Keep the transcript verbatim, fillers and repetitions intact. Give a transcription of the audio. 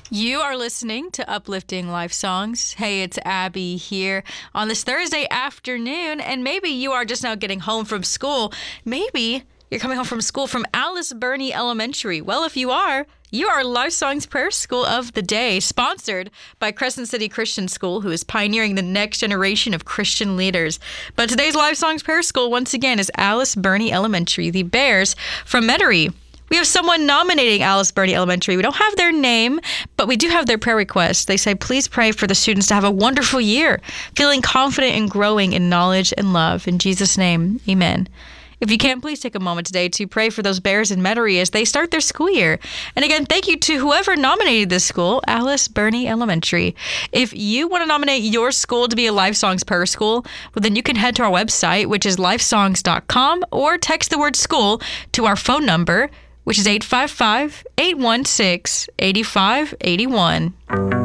You are listening to Uplifting Life Songs. Hey, it's Abby here on this Thursday afternoon, and maybe you are just now getting home from school. Maybe you're coming home from school from Alice Burney Elementary. Well, if you are, you are Life Songs Prayer School of the Day, sponsored by Crescent City Christian School, who is pioneering the next generation of Christian leaders. But today's Life Songs Prayer School, once again, is Alice Burney Elementary, the Bears from Metairie. We have someone nominating Alice Burney Elementary. We don't have their name, but we do have their prayer request. They say, please pray for the students to have a wonderful year, feeling confident and growing in knowledge and love. In Jesus' name, amen. If you can, please take a moment today to pray for those Bears in Metairie as they start their school year. And again, thank you to whoever nominated this school, Alice Burney Elementary. If you want to nominate your school to be a Life Songs Prayer School, well, then you can head to our website, which is life songs dot com, or text the word school to our phone number, which is eight five five, eight one six, eight five eight one.